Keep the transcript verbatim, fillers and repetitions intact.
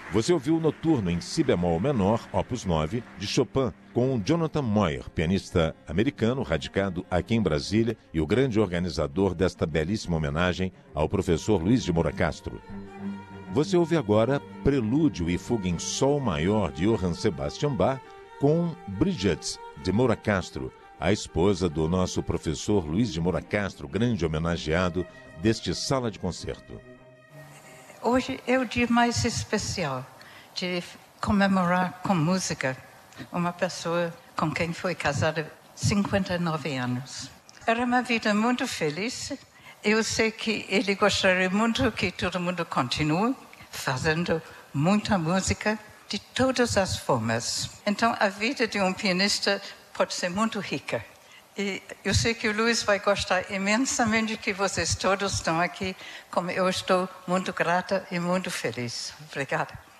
Você ouviu o Noturno em Si bemol menor, opus nove, de Chopin, com Jonathan Moyer, pianista americano radicado aqui em Brasília e o grande organizador desta belíssima homenagem ao professor Luiz de Moura Castro. Você ouve agora Prelúdio e Fuga em Sol Maior, de Johann Sebastian Bach, com Bridget de Moura Castro, a esposa do nosso professor Luiz de Moura Castro, grande homenageado deste Sala de Concerto. Hoje é o dia mais especial de comemorar com música uma pessoa com quem foi casada cinquenta e nove anos. Era uma vida muito feliz. Eu sei que ele gostaria muito que todo mundo continue fazendo muita música de todas as formas. Então, a vida de um pianista pode ser muito rica. E eu sei que o Luiz vai gostar imensamente que vocês todos estão aqui, como eu estou muito grata e muito feliz. Obrigada.